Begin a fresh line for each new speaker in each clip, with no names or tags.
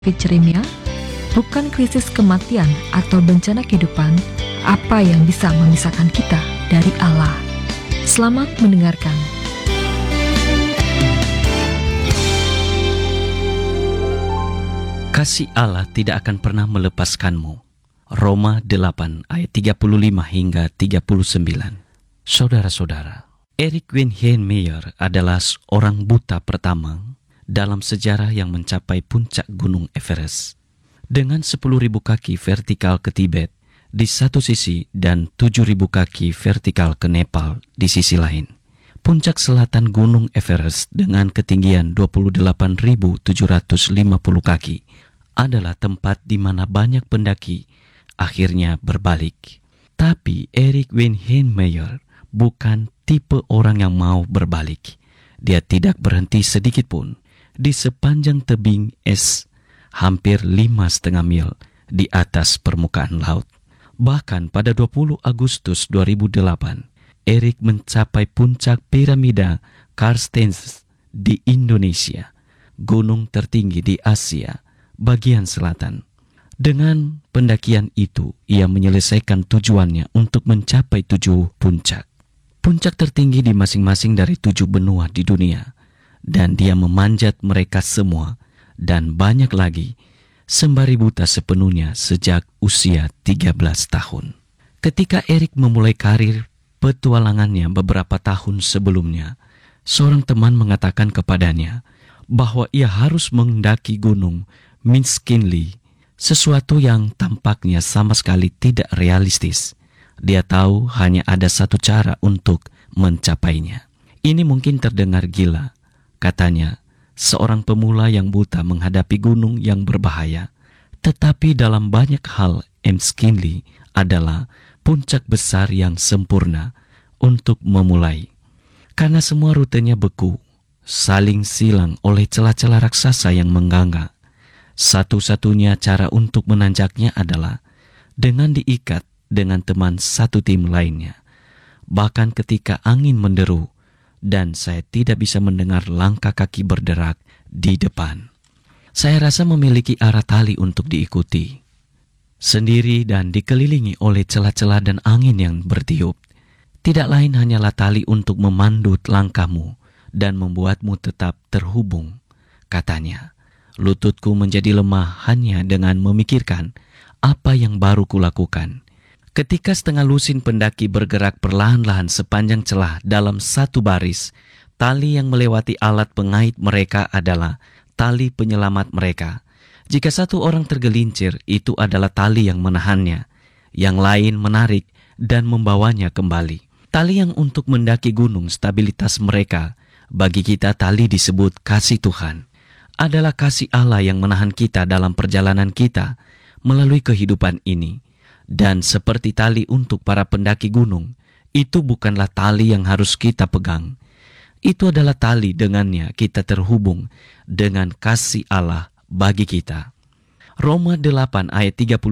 Jeremia, bukan krisis kematian atau bencana kehidupan apa yang bisa memisahkan kita dari Allah. Selamat mendengarkan.
Kasih Allah tidak akan pernah melepaskanmu. Roma 8 ayat 35 hingga 39. Saudara-saudara, Erik Weihenmayer adalah orang buta pertama dalam sejarah yang mencapai puncak Gunung Everest. Dengan 10.000 kaki vertikal ke Tibet di satu sisi dan 7.000 kaki vertikal ke Nepal di sisi lain. Puncak selatan Gunung Everest dengan ketinggian 28.750 kaki adalah tempat di mana banyak pendaki akhirnya berbalik. Tapi Erik Weihenmayer bukan tipe orang yang mau berbalik. Dia tidak berhenti sedikit pun di sepanjang tebing es hampir 5,5 mil di atas permukaan laut. Bahkan pada 20 Agustus 2008, Erik mencapai puncak piramida Karstens di Indonesia, gunung tertinggi di Asia bagian selatan. Dengan pendakian itu, ia menyelesaikan tujuannya untuk mencapai 7 puncak. Puncak tertinggi di masing-masing dari 7 benua di dunia. Dan dia memanjat mereka semua dan banyak lagi sembari buta sepenuhnya sejak usia 13 tahun. Ketika Erik memulai karir petualangannya beberapa tahun sebelumnya, seorang teman mengatakan kepadanya bahwa ia harus mendaki gunung McKinley, sesuatu yang tampaknya sama sekali tidak realistis. Dia tahu hanya ada satu cara untuk mencapainya. Ini mungkin terdengar gila, katanya, seorang pemula yang buta menghadapi gunung yang berbahaya. Tetapi dalam banyak hal, McKinley adalah puncak besar yang sempurna untuk memulai. Karena semua rutenya beku, saling silang oleh celah-celah raksasa yang mengganggu. Satu-satunya cara untuk menanjaknya adalah dengan diikat dengan teman satu tim lainnya. Bahkan ketika angin menderu, dan saya tidak bisa mendengar langkah kaki berderak di depan, saya rasa memiliki arah tali untuk diikuti. Sendiri dan dikelilingi oleh celah-celah dan angin yang bertiup, tidak lain hanyalah tali untuk memandu langkahmu dan membuatmu tetap terhubung, katanya. Lututku menjadi lemah hanya dengan memikirkan apa yang baru kulakukan. Ketika setengah lusin pendaki bergerak perlahan-lahan sepanjang celah dalam satu baris, tali yang melewati alat pengait mereka adalah tali penyelamat mereka. Jika satu orang tergelincir, itu adalah tali yang menahannya. Yang lain menarik dan membawanya kembali. Tali yang untuk mendaki gunung stabilitas mereka, bagi kita tali disebut kasih Tuhan. Adalah kasih Allah yang menahan kita dalam perjalanan kita melalui kehidupan ini. Dan seperti tali untuk para pendaki gunung, itu bukanlah tali yang harus kita pegang. Itu adalah tali dengannya kita terhubung dengan kasih Allah bagi kita. Roma 8 ayat 35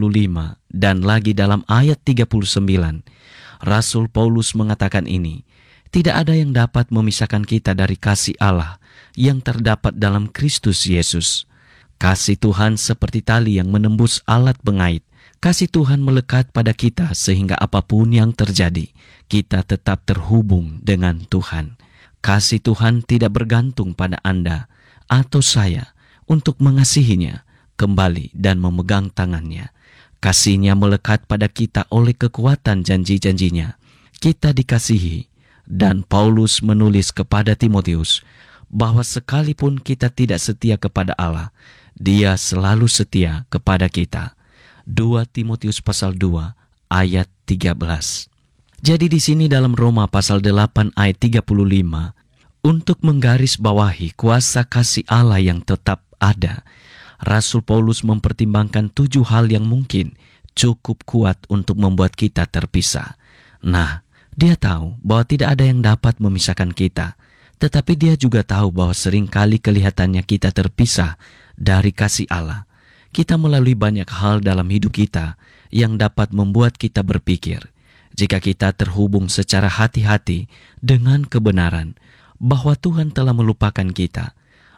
dan lagi dalam ayat 39, Rasul Paulus mengatakan ini, tidak ada yang dapat memisahkan kita dari kasih Allah yang terdapat dalam Kristus Yesus. Kasih Tuhan seperti tali yang menembus alat pengait. Kasih Tuhan melekat pada kita sehingga apapun yang terjadi, kita tetap terhubung dengan Tuhan. Kasih Tuhan tidak bergantung pada Anda atau saya untuk mengasihinya kembali dan memegang tangannya. Kasih-Nya melekat pada kita oleh kekuatan janji-janjinya. Kita dikasihi, dan Paulus menulis kepada Timotius bahwa sekalipun kita tidak setia kepada Allah, Dia selalu setia kepada kita. 2 Timotius pasal 2 ayat 13. Jadi di sini dalam Roma pasal 8 ayat 35, untuk menggarisbawahi kuasa kasih Allah yang tetap ada, Rasul Paulus mempertimbangkan 7 hal yang mungkin cukup kuat untuk membuat kita terpisah. Nah, dia tahu bahwa tidak ada yang dapat memisahkan kita, tetapi dia juga tahu bahwa seringkali kelihatannya kita terpisah dari kasih Allah. Kita melalui banyak hal dalam hidup kita yang dapat membuat kita berpikir, jika kita terhubung secara hati-hati dengan kebenaran bahwa Tuhan telah melupakan kita,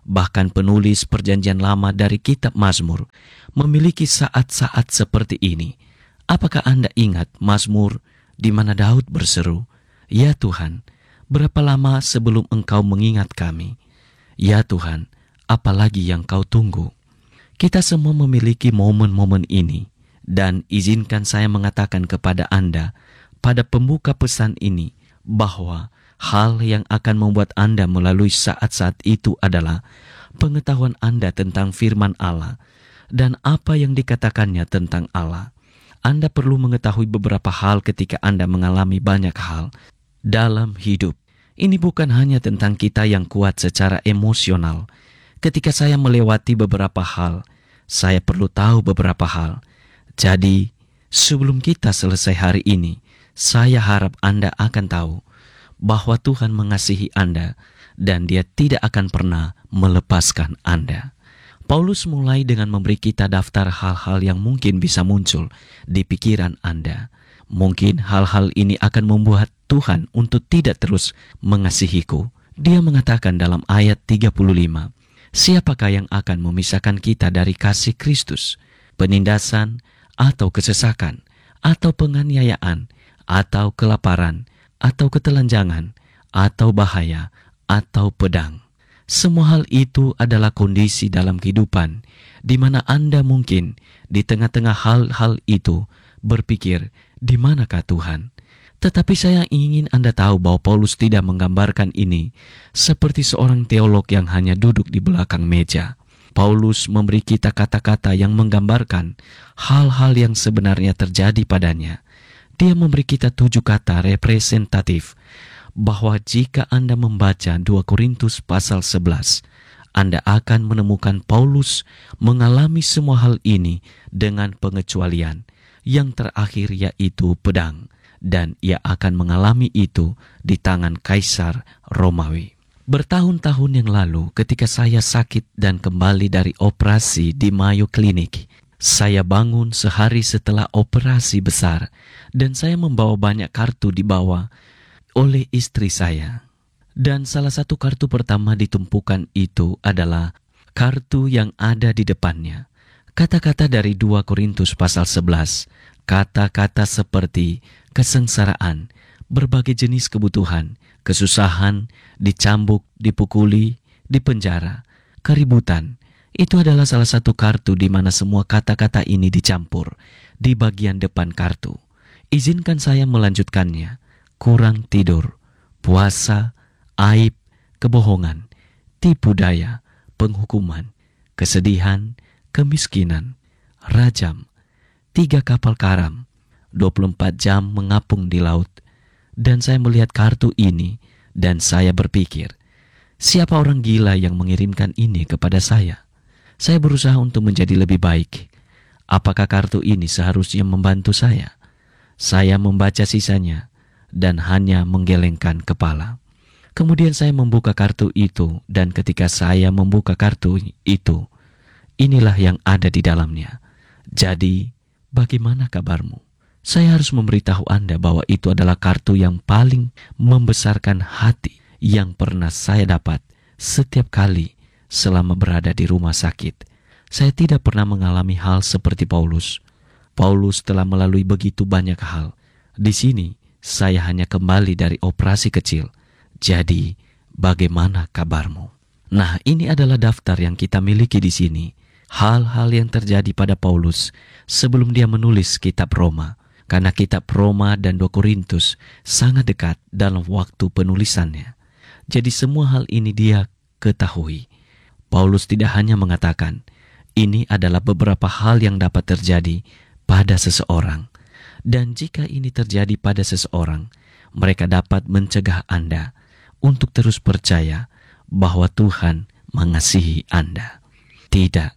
Bahkan penulis Perjanjian Lama dari kitab Mazmur memiliki saat-saat seperti ini. Apakah Anda ingat Mazmur di mana Daud berseru, "Ya Tuhan, berapa lama sebelum Engkau mengingat kami? Ya Tuhan, apalagi yang Kau tunggu?" Kita semua memiliki momen-momen ini, dan izinkan saya mengatakan kepada Anda pada pembuka pesan ini bahwa hal yang akan membuat Anda melalui saat-saat itu adalah pengetahuan Anda tentang firman Allah dan apa yang dikatakannya tentang Allah. Anda perlu mengetahui beberapa hal ketika Anda mengalami banyak hal dalam hidup. Ini bukan hanya tentang kita yang kuat secara emosional. Ketika saya melewati beberapa hal, saya perlu tahu beberapa hal. Jadi, sebelum kita selesai hari ini, saya harap Anda akan tahu bahwa Tuhan mengasihi Anda dan Dia tidak akan pernah melepaskan Anda. Paulus mulai dengan memberi kita daftar hal-hal yang mungkin bisa muncul di pikiran Anda. Mungkin hal-hal ini akan membuat Tuhan untuk tidak terus mengasihiku. Dia mengatakan dalam ayat 35, "Siapakah yang akan memisahkan kita dari kasih Kristus? Penindasan atau kesesakan, atau penganiayaan, atau kelaparan, atau ketelanjangan, atau bahaya, atau pedang." Semua hal itu adalah kondisi dalam kehidupan di mana Anda mungkin di tengah-tengah hal-hal itu berpikir, "Di manakah Tuhan?" Tetapi saya ingin Anda tahu bahwa Paulus tidak menggambarkan ini seperti seorang teolog yang hanya duduk di belakang meja. Paulus memberi kita kata-kata yang menggambarkan hal-hal yang sebenarnya terjadi padanya. Dia memberi kita 7 kata representatif, bahwa jika Anda membaca 2 Korintus pasal 11, Anda akan menemukan Paulus mengalami semua hal ini dengan pengecualian. Yang terakhir yaitu pedang, dan ia akan mengalami itu di tangan Kaisar Romawi. Bertahun-tahun yang lalu ketika saya sakit dan kembali dari operasi di Mayo Clinic, saya bangun sehari setelah operasi besar dan saya membawa banyak kartu dibawa oleh istri saya. Dan salah satu kartu pertama di tumpukan itu adalah kartu yang ada di depannya. Kata-kata dari 2 Korintus pasal 11, kata-kata seperti kesengsaraan, berbagai jenis kebutuhan, kesusahan, dicambuk, dipukuli, dipenjara, keributan. Itu adalah salah satu kartu di mana semua kata-kata ini dicampur di bagian depan kartu. Izinkan saya melanjutkannya. Kurang tidur, puasa, aib, kebohongan, tipu daya, penghukuman, kesedihan, kemiskinan, rajam, 3 kapal karam, 24 jam mengapung di laut. Dan saya melihat kartu ini dan saya berpikir, siapa orang gila yang mengirimkan ini kepada saya? Saya berusaha untuk menjadi lebih baik. Apakah kartu ini seharusnya membantu saya? Saya membaca sisanya dan hanya menggelengkan kepala. Kemudian saya membuka kartu itu, dan ketika saya membuka kartu itu, inilah yang ada di dalamnya. Jadi, bagaimana kabarmu? Saya harus memberitahu Anda bahwa itu adalah kartu yang paling membesarkan hati yang pernah saya dapat setiap kali selama berada di rumah sakit. Saya tidak pernah mengalami hal seperti Paulus. Paulus telah melalui begitu banyak hal. Di sini, saya hanya kembali dari operasi kecil. Jadi, bagaimana kabarmu? Nah, ini adalah daftar yang kita miliki di sini. Hal-hal yang terjadi pada Paulus sebelum dia menulis kitab Roma. Karena kitab Roma dan 2 Korintus sangat dekat dalam waktu penulisannya. Jadi semua hal ini dia ketahui. Paulus tidak hanya mengatakan, ini adalah beberapa hal yang dapat terjadi pada seseorang. Dan jika ini terjadi pada seseorang, mereka dapat mencegah Anda untuk terus percaya bahwa Tuhan mengasihi Anda. Tidak.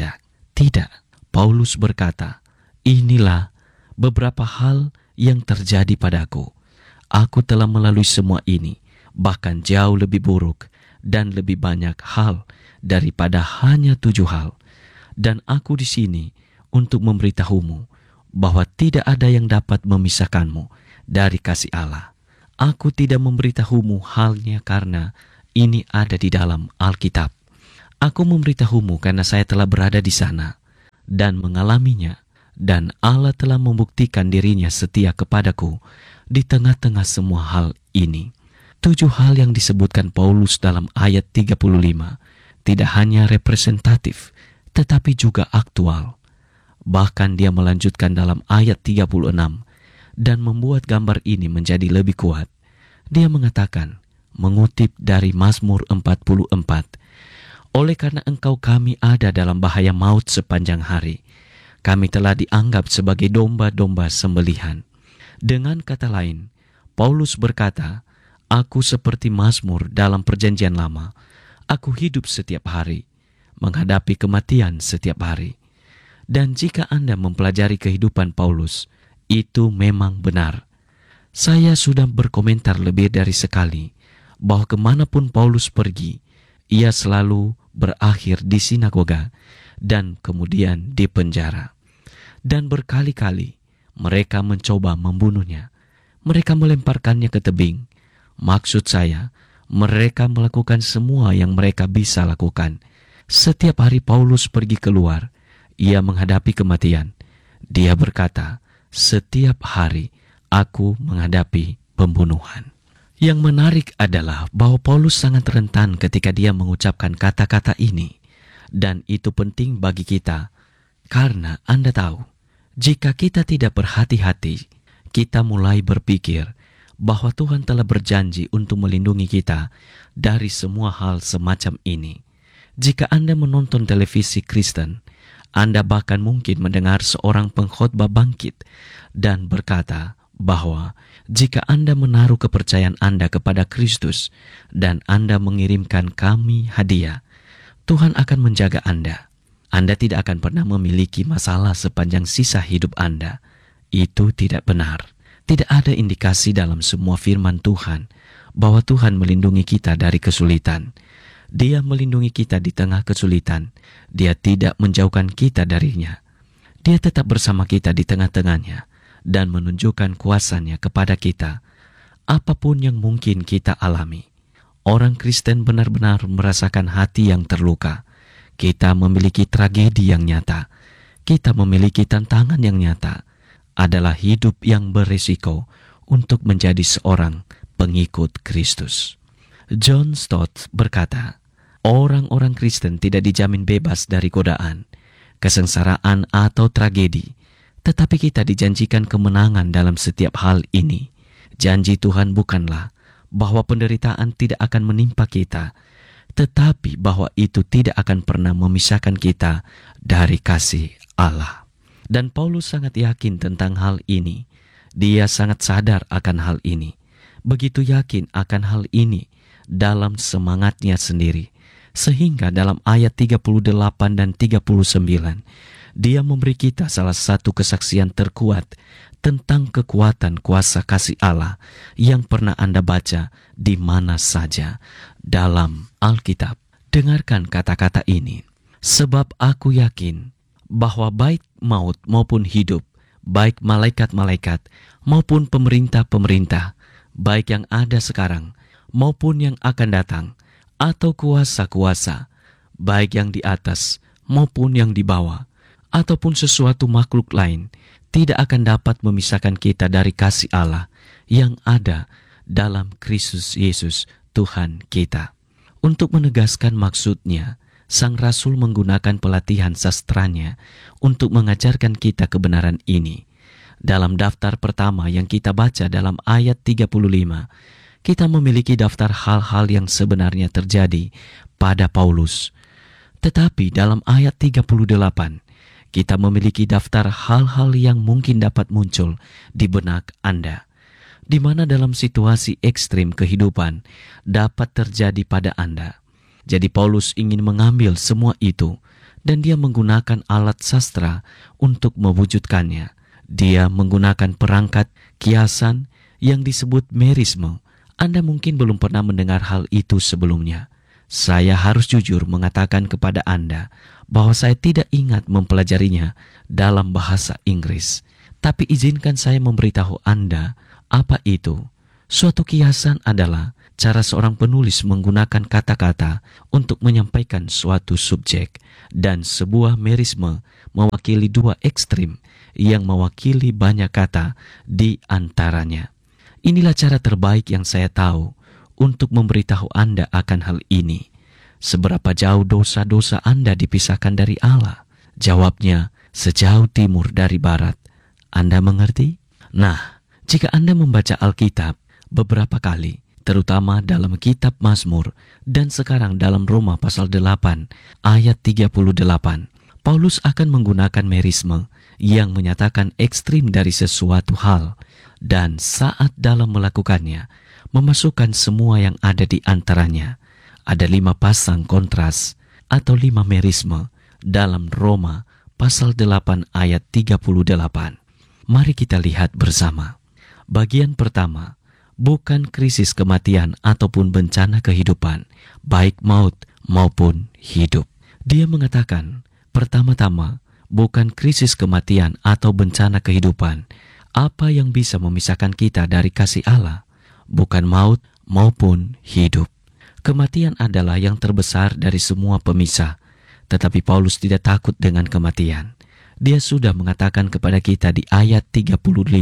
Paulus berkata, inilah beberapa hal yang terjadi padaku. Aku telah melalui semua ini, bahkan jauh lebih buruk dan lebih banyak hal daripada hanya 7 hal. Dan aku di sini untuk memberitahumu bahwa tidak ada yang dapat memisahkanmu dari kasih Allah. Aku tidak memberitahumu halnya karena ini ada di dalam Alkitab. Aku memberitahumu karena saya telah berada di sana dan mengalaminya, dan Allah telah membuktikan dirinya setia kepadaku di tengah-tengah semua hal ini. 7 hal yang disebutkan Paulus dalam ayat 35 tidak hanya representatif, tetapi juga aktual. Bahkan dia melanjutkan dalam ayat 36 dan membuat gambar ini menjadi lebih kuat. Dia mengatakan, mengutip dari Mazmur 44, oleh karena engkau kami ada dalam bahaya maut sepanjang hari. Kami telah dianggap sebagai domba-domba sembelihan. Dengan kata lain, Paulus berkata, aku seperti Mazmur dalam perjanjian lama. Aku hidup setiap hari, menghadapi kematian setiap hari. Dan jika Anda mempelajari kehidupan Paulus, itu memang benar. Saya sudah berkomentar lebih dari sekali bahwa kemanapun Paulus pergi, ia selalu berakhir di sinagoga dan kemudian di penjara. Dan berkali-kali mereka mencoba membunuhnya. Mereka melemparkannya ke tebing. Maksud saya, mereka melakukan semua yang mereka bisa lakukan. Setiap hari Paulus pergi keluar, ia menghadapi kematian. Dia berkata, setiap hari aku menghadapi pembunuhan. Yang menarik adalah bahwa Paulus sangat rentan ketika dia mengucapkan kata-kata ini. Dan itu penting bagi kita, karena Anda tahu, jika kita tidak berhati-hati, kita mulai berpikir bahwa Tuhan telah berjanji untuk melindungi kita dari semua hal semacam ini. Jika Anda menonton televisi Kristen, Anda bahkan mungkin mendengar seorang pengkhotbah bangkit dan berkata bahwa jika Anda menaruh kepercayaan Anda kepada Kristus dan Anda mengirimkan kami hadiah, Tuhan akan menjaga Anda. Anda tidak akan pernah memiliki masalah sepanjang sisa hidup Anda. Itu tidak benar. Tidak ada indikasi dalam semua firman Tuhan bahwa Tuhan melindungi kita dari kesulitan. Dia melindungi kita di tengah kesulitan. Dia tidak menjauhkan kita darinya. Dia tetap bersama kita di tengah-tengahnya dan menunjukkan kuasa-Nya kepada kita, apapun yang mungkin kita alami. Orang Kristen benar-benar merasakan hati yang terluka. Kita memiliki tragedi yang nyata. Kita memiliki tantangan yang nyata. Adalah hidup yang berisiko untuk menjadi seorang pengikut Kristus. John Stott berkata, orang-orang Kristen tidak dijamin bebas dari godaan, kesengsaraan atau tragedi. Tetapi kita dijanjikan kemenangan dalam setiap hal ini. Janji Tuhan bukanlah bahwa penderitaan tidak akan menimpa kita, tetapi bahwa itu tidak akan pernah memisahkan kita dari kasih Allah. Dan Paulus sangat yakin tentang hal ini. Dia sangat sadar akan hal ini. Begitu yakin akan hal ini dalam semangatnya sendiri. Sehingga dalam ayat 38 dan 39, dia memberi kita salah satu kesaksian terkuat tentang kekuatan kuasa kasih Allah yang pernah Anda baca di mana saja dalam Alkitab. Dengarkan kata-kata ini. Sebab aku yakin bahwa baik maut maupun hidup, baik malaikat-malaikat maupun pemerintah-pemerintah, baik yang ada sekarang maupun yang akan datang, atau kuasa-kuasa, baik yang di atas maupun yang di bawah, ataupun sesuatu makhluk lain, tidak akan dapat memisahkan kita dari kasih Allah yang ada dalam Kristus Yesus Tuhan kita. Untuk menegaskan maksudnya, Sang Rasul menggunakan pelatihan sastranya untuk mengajarkan kita kebenaran ini. Dalam daftar pertama yang kita baca dalam ayat 35, kita memiliki daftar hal-hal yang sebenarnya terjadi pada Paulus. Tetapi dalam ayat 38, kita memiliki daftar hal-hal yang mungkin dapat muncul di benak Anda, di mana dalam situasi ekstrim kehidupan dapat terjadi pada Anda. Jadi Paulus ingin mengambil semua itu, dan dia menggunakan alat sastra untuk mewujudkannya. Dia menggunakan perangkat kiasan yang disebut merisme. Anda mungkin belum pernah mendengar hal itu sebelumnya. Saya harus jujur mengatakan kepada Anda bahwa saya tidak ingat mempelajarinya dalam bahasa Inggris. Tapi izinkan saya memberitahu Anda apa itu. Suatu kiasan adalah cara seorang penulis menggunakan kata-kata untuk menyampaikan suatu subjek, dan sebuah merisme mewakili dua ekstrim yang mewakili banyak kata di antaranya. Inilah cara terbaik yang saya tahu untuk memberitahu Anda akan hal ini. Seberapa jauh dosa-dosa Anda dipisahkan dari Allah? Jawabnya, sejauh timur dari barat. Anda mengerti? Nah, jika Anda membaca Alkitab beberapa kali, terutama dalam kitab Mazmur dan sekarang dalam Roma pasal 8 ayat 38, Paulus akan menggunakan merisme yang menyatakan ekstrim dari sesuatu hal, dan saat dalam melakukannya, memasukkan semua yang ada di antaranya. Ada 5 pasang kontras atau 5 merisme dalam Roma pasal 8 ayat 38. Mari kita lihat bersama. Bagian pertama, bukan krisis kematian ataupun bencana kehidupan, baik maut maupun hidup. Dia mengatakan, pertama-tama, bukan krisis kematian atau bencana kehidupan. Apa yang bisa memisahkan kita dari kasih Allah? Bukan maut maupun hidup. Kematian adalah yang terbesar dari semua pemisah. Tetapi Paulus tidak takut dengan kematian. Dia sudah mengatakan kepada kita di ayat 35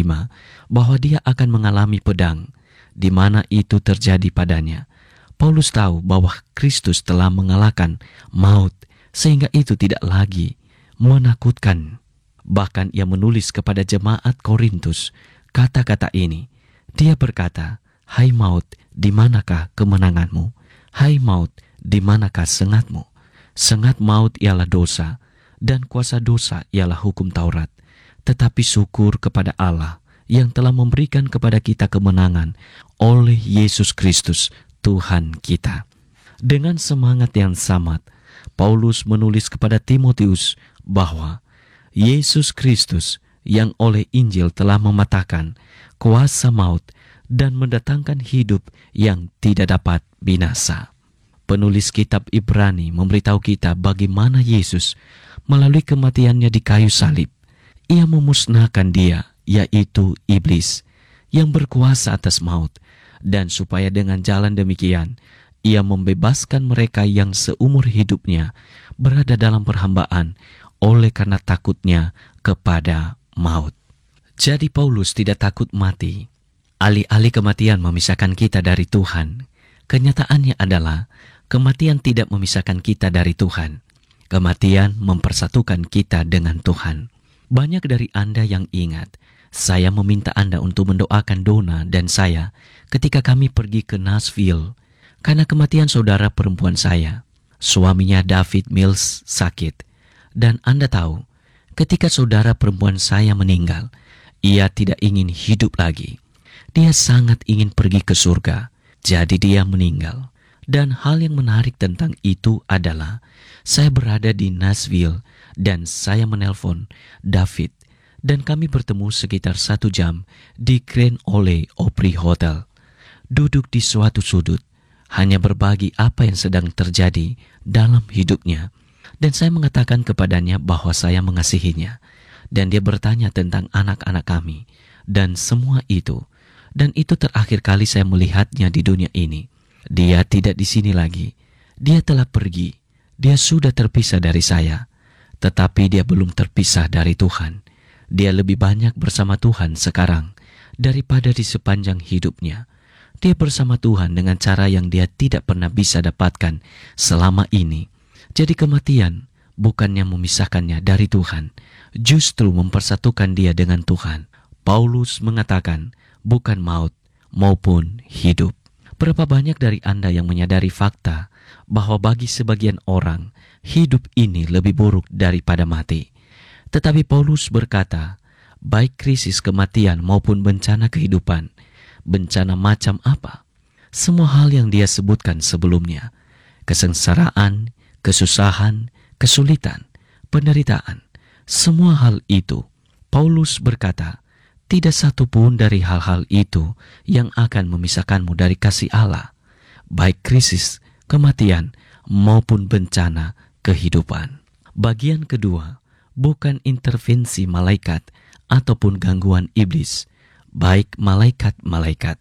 bahwa dia akan mengalami pedang, di mana itu terjadi padanya. Paulus tahu bahwa Kristus telah mengalahkan maut, sehingga itu tidak lagi menakutkan. Bahkan ia menulis kepada jemaat Korintus kata-kata ini. Dia berkata, "Hai maut, di manakah kemenanganmu? Hai maut, di manakah sengatmu?" Sengat maut ialah dosa, dan kuasa dosa ialah hukum Taurat. Tetapi syukur kepada Allah yang telah memberikan kepada kita kemenangan oleh Yesus Kristus, Tuhan kita. Dengan semangat yang sama, Paulus menulis kepada Timotius bahwa Yesus Kristus yang oleh Injil telah mematahkan kuasa maut dan mendatangkan hidup yang tidak dapat binasa. Penulis kitab Ibrani memberitahu kita bagaimana Yesus melalui kematiannya di kayu salib, ia memusnahkan dia, yaitu iblis, yang berkuasa atas maut, dan supaya dengan jalan demikian, ia membebaskan mereka yang seumur hidupnya berada dalam perhambaan oleh karena takutnya kepada maut. Jadi Paulus tidak takut mati. Alih-alih kematian memisahkan kita dari Tuhan, kenyataannya adalah kematian tidak memisahkan kita dari Tuhan. Kematian mempersatukan kita dengan Tuhan. Banyak dari Anda yang ingat, saya meminta Anda untuk mendoakan Donna dan saya ketika kami pergi ke Nashville karena kematian saudara perempuan saya. Suaminya David Mills sakit. Dan Anda tahu, ketika saudara perempuan saya meninggal, ia tidak ingin hidup lagi. Dia sangat ingin pergi ke surga, jadi dia meninggal. Dan hal yang menarik tentang itu adalah saya berada di Nashville dan saya menelpon David dan kami bertemu sekitar 1 jam di Grand Ole Opry Hotel. Duduk di suatu sudut, hanya berbagi apa yang sedang terjadi dalam hidupnya. Dan saya mengatakan kepadanya bahwa saya mengasihinya. Dan dia bertanya tentang anak-anak kami dan semua itu. Dan itu terakhir kali saya melihatnya di dunia ini. Dia tidak di sini lagi. Dia telah pergi. Dia sudah terpisah dari saya. Tetapi dia belum terpisah dari Tuhan. Dia lebih banyak bersama Tuhan sekarang daripada di sepanjang hidupnya. Dia bersama Tuhan dengan cara yang dia tidak pernah bisa dapatkan selama ini. Jadi kematian bukannya memisahkannya dari Tuhan, justru mempersatukan dia dengan Tuhan. Paulus mengatakan, bukan maut maupun hidup. Berapa banyak dari Anda yang menyadari fakta bahwa bagi sebagian orang, hidup ini lebih buruk daripada mati. Tetapi Paulus berkata, baik krisis kematian maupun bencana kehidupan, bencana macam apa? Semua hal yang dia sebutkan sebelumnya, kesengsaraan, kesusahan, kesulitan, penderitaan, semua hal itu, Paulus berkata, tidak satu pun dari hal-hal itu yang akan memisahkanmu dari kasih Allah, baik krisis, kematian, maupun bencana kehidupan. Bagian kedua, bukan intervensi malaikat ataupun gangguan iblis, baik malaikat-malaikat,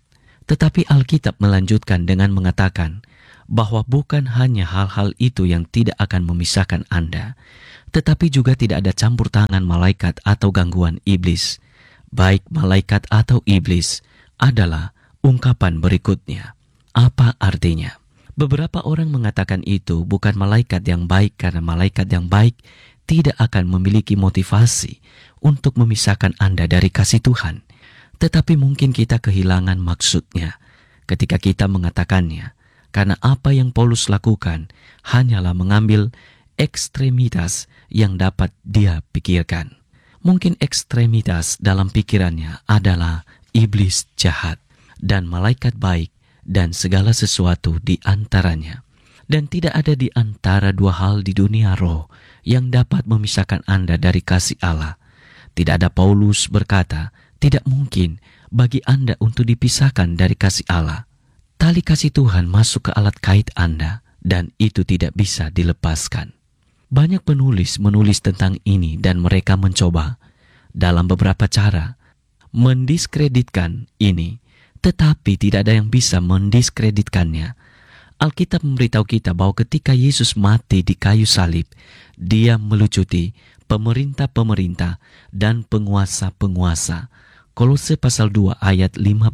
Tetapi Alkitab melanjutkan dengan mengatakan bahwa bukan hanya hal-hal itu yang tidak akan memisahkan Anda, tetapi juga tidak ada campur tangan malaikat atau gangguan iblis. Baik malaikat atau iblis adalah ungkapan berikutnya. Apa artinya? Beberapa orang mengatakan itu bukan malaikat yang baik karena malaikat yang baik tidak akan memiliki motivasi untuk memisahkan Anda dari kasih Tuhan. Tetapi mungkin kita kehilangan maksudnya ketika kita mengatakannya, karena apa yang Paulus lakukan hanyalah mengambil ekstremitas yang dapat dia pikirkan. Mungkin ekstremitas dalam pikirannya adalah iblis jahat dan malaikat baik dan segala sesuatu di antaranya. Dan tidak ada di antara dua hal di dunia roh yang dapat memisahkan Anda dari kasih Allah. Tidak ada. Paulus berkata, tidak mungkin bagi Anda untuk dipisahkan dari kasih Allah. Tali kasih Tuhan masuk ke alat kait Anda dan itu tidak bisa dilepaskan. Banyak penulis menulis tentang ini dan mereka mencoba dalam beberapa cara mendiskreditkan ini, tetapi tidak ada yang bisa mendiskreditkannya. Alkitab memberitahu kita bahwa ketika Yesus mati di kayu salib, dia melucuti pemerintah-pemerintah dan penguasa-penguasa. Kolose pasal 2 ayat 15.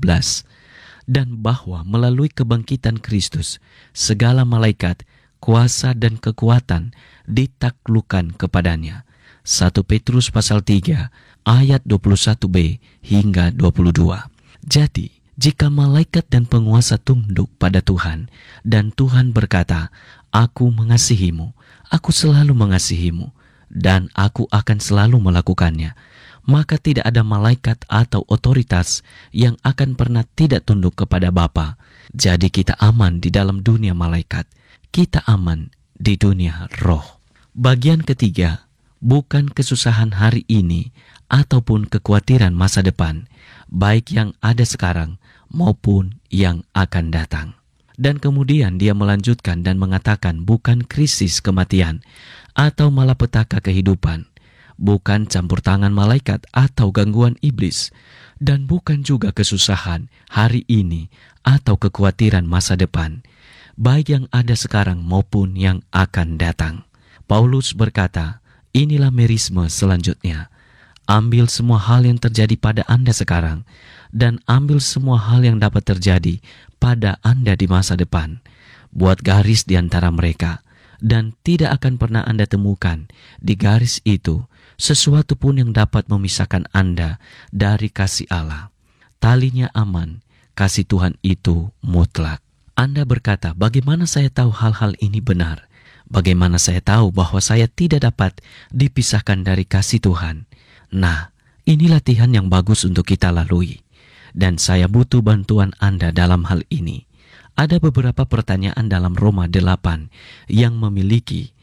Dan bahwa melalui kebangkitan Kristus, segala malaikat, kuasa dan kekuatan ditaklukkan kepadanya. 1 Petrus pasal 3 ayat 21b hingga 22. Jadi, jika malaikat dan penguasa tunduk pada Tuhan, dan Tuhan berkata, "Aku mengasihimu, aku selalu mengasihimu, dan aku akan selalu melakukannya," maka tidak ada malaikat atau otoritas yang akan pernah tidak tunduk kepada Bapa. Jadi kita aman di dalam dunia malaikat, kita aman di dunia roh. Bagian ketiga, bukan kesusahan hari ini ataupun kekhawatiran masa depan, baik yang ada sekarang maupun yang akan datang. Dan kemudian dia melanjutkan dan mengatakan bukan krisis kematian atau malapetaka kehidupan, bukan campur tangan malaikat atau gangguan iblis, dan bukan juga kesusahan hari ini atau kekhawatiran masa depan, baik yang ada sekarang maupun yang akan datang. Paulus berkata, inilah merisme selanjutnya. Ambil semua hal yang terjadi pada Anda sekarang, dan ambil semua hal yang dapat terjadi pada Anda di masa depan. Buat garis di antara mereka, dan tidak akan pernah Anda temukan di garis itu sesuatu pun yang dapat memisahkan Anda dari kasih Allah. Talinya aman, kasih Tuhan itu mutlak. Anda berkata, bagaimana saya tahu hal-hal ini benar? Bagaimana saya tahu bahwa saya tidak dapat dipisahkan dari kasih Tuhan? Nah, ini latihan yang bagus untuk kita lalui. Dan saya butuh bantuan Anda dalam hal ini. Ada beberapa pertanyaan dalam Roma 8 yang memiliki,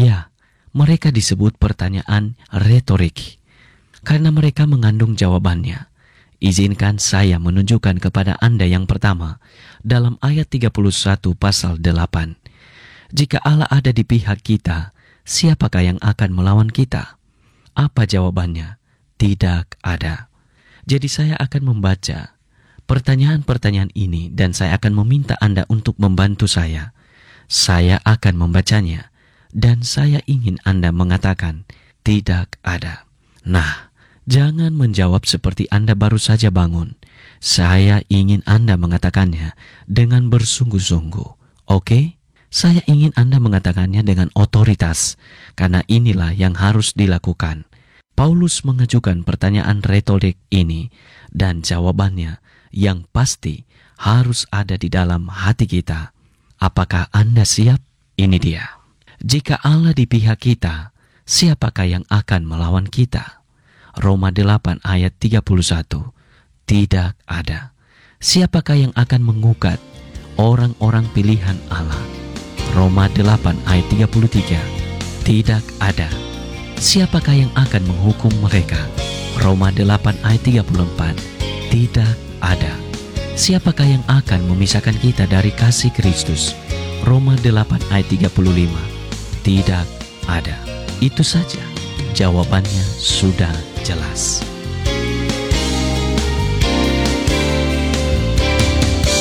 mereka disebut pertanyaan retorik. Karena mereka mengandung jawabannya. Izinkan saya menunjukkan kepada Anda yang pertama, dalam ayat 31 pasal 8. Jika Allah ada di pihak kita, siapakah yang akan melawan kita? Apa jawabannya? Tidak ada. Jadi saya akan membaca pertanyaan-pertanyaan ini dan saya akan meminta Anda untuk membantu saya. Saya akan membacanya dan saya ingin Anda mengatakan tidak ada. Nah, jangan menjawab seperti Anda baru saja bangun. Saya ingin Anda mengatakannya dengan bersungguh-sungguh. Oke? Saya ingin Anda mengatakannya dengan otoritas, karena inilah yang harus dilakukan. Paulus mengajukan pertanyaan retorik ini, dan jawabannya yang pasti harus ada di dalam hati kita. Apakah Anda siap? Ini dia. Jika Allah di pihak kita, siapakah yang akan melawan kita? Roma 8 ayat 31. Tidak ada. Siapakah yang akan mengugat orang-orang pilihan Allah? Roma 8 ayat 33. Tidak ada. Siapakah yang akan menghukum mereka? Roma 8 ayat 34. Tidak ada. Siapakah yang akan memisahkan kita dari kasih Kristus? Roma 8 ayat 35. Tidak ada. Itu saja. Jawabannya sudah jelas.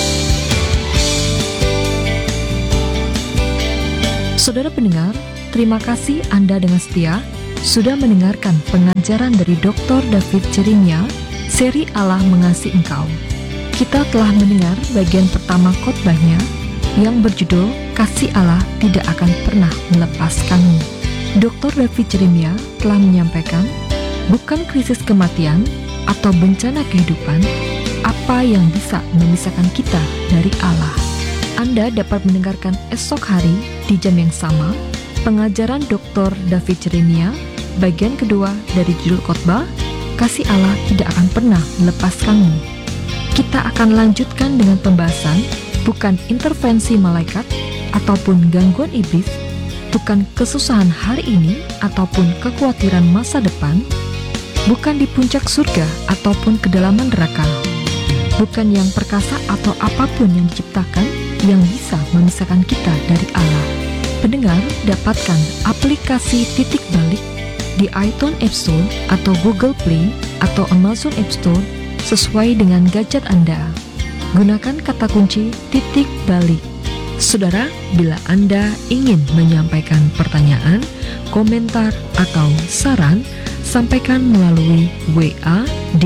Saudara pendengar, terima kasih Anda dengan setia sudah mendengarkan pengajaran dari Dr. David Jeremia, seri Allah Mengasihi Engkau. Kita telah mendengar bagian pertama khotbahnya yang berjudul Kasih Allah Tidak Akan Pernah Melepaskanmu. Dr. David Jeremia telah menyampaikan, bukan krisis kematian atau bencana kehidupan apa yang bisa memisahkan kita dari Allah. Anda dapat mendengarkan esok hari di jam yang sama pengajaran Dr. David Jeremia bagian kedua dari judul khotbah Kasih Allah Tidak Akan Pernah Melepaskanmu. Kita akan lanjutkan dengan pembahasan bukan intervensi malaikat ataupun gangguan iblis, bukan kesusahan hari ini ataupun kekhawatiran masa depan, bukan di puncak surga ataupun kedalaman neraka, bukan yang perkasa atau apapun yang diciptakan yang bisa memisahkan kita dari Allah. Pendengar, dapatkan aplikasi Titik Balik di iTunes App Store atau Google Play atau Amazon App Store sesuai dengan gadget Anda. Gunakan kata kunci Titik Balik. Saudara, bila Anda ingin menyampaikan pertanyaan, komentar, atau saran, sampaikan melalui WA di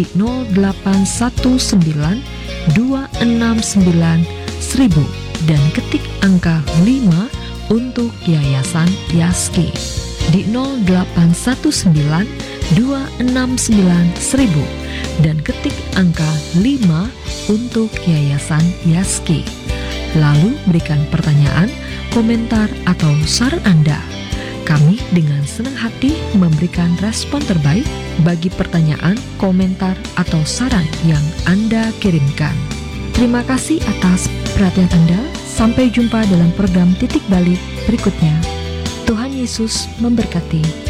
0819 269 1000 dan ketik angka 5 untuk Yayasan Yaski di 0819 269 1000 dan ketik angka 5 untuk Yayasan Yaski. Lalu berikan pertanyaan, komentar, atau saran Anda. Kami dengan senang hati memberikan respon terbaik bagi pertanyaan, komentar, atau saran yang Anda kirimkan. Terima kasih atas perhatian Anda. Sampai jumpa dalam program Titik Balik berikutnya. Tuhan Yesus memberkati.